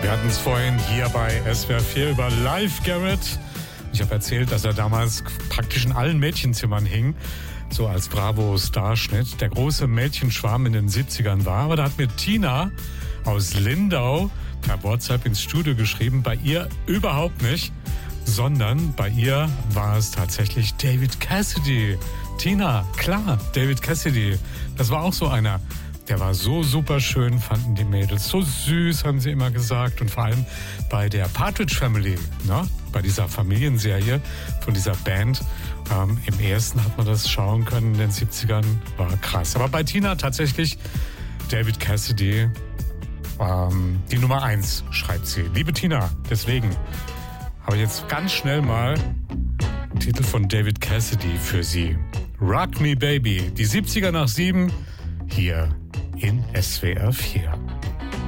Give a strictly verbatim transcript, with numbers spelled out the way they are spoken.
Wir hatten es vorhin hier bei S W R vier über Live Garrett. Ich habe erzählt, dass er damals praktisch in allen Mädchenzimmern hing, so als Bravo-Starschnitt. Der große Mädchenschwarm in den siebzigern war. Aber da hat mir Tina aus Lindau per WhatsApp ins Studio geschrieben, bei ihr überhaupt nicht, sondern bei ihr war es tatsächlich David Cassidy. Tina, klar, David Cassidy. Das war auch so einer. Der war so super schön, fanden die Mädels. So süß, haben sie immer gesagt. Und vor allem bei der Partridge Family, ne? Bei dieser Familienserie von dieser Band. Ähm, Im ersten hat man das schauen können in den siebzigern. War krass. Aber bei Tina tatsächlich David Cassidy, ähm, die Nummer eins, schreibt sie. Liebe Tina, deswegen habe ich jetzt ganz schnell mal einen Titel von David Cassidy für Sie. Rock Me Baby, die siebziger nach sieben, hier in S W R vier.